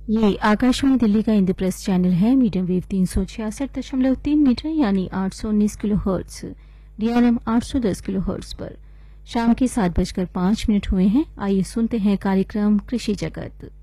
ये आकाशवाणी दिल्ली का इंद्रप्रस्थ चैनल है। मीडियम वेव 366.3 मीटर यानी 819 kilo hertz, DRM 810 kilo hertz पर शाम के 7:05 हुए हैं। आइए सुनते हैं कार्यक्रम कृषि जगत।